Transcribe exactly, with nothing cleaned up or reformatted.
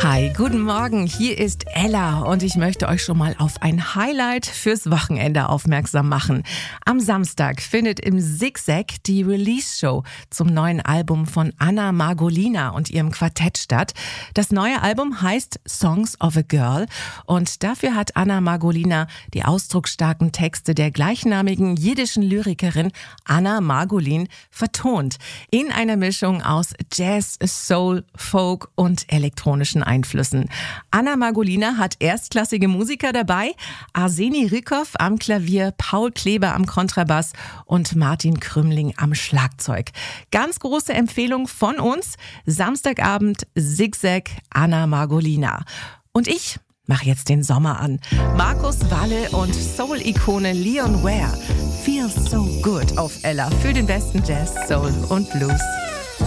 Hi, guten Morgen, hier ist Ella und ich möchte euch schon mal auf ein Highlight fürs Wochenende aufmerksam machen. Am Samstag findet im Zigzag die Release-Show zum neuen Album von Anna Margolina und ihrem Quartett statt. Das neue Album heißt Songs of a Girl und dafür hat Anna Margolina die ausdrucksstarken Texte der gleichnamigen jiddischen Lyrikerin Anna Margolin vertont. In einer Mischung aus Jazz, Soul, Folk und elektronischen Einflüssen. Anna Margolina hat erstklassige Musiker dabei, Arseni Rykov am Klavier, Paul Kleber am Kontrabass und Martin Krümling am Schlagzeug. Ganz große Empfehlung von uns, Samstagabend Zigzag, Anna Margolina. Und ich mache jetzt den Sommer an. Markus Walle und Soul-Ikone Leon Ware. Feels so good auf Ella für den besten Jazz, Soul und Blues.